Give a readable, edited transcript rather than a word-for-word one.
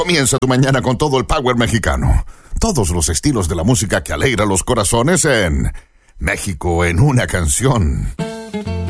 Comienza tu mañana con todo el power mexicano. Todos los estilos de la música que alegra los corazones en México en una canción.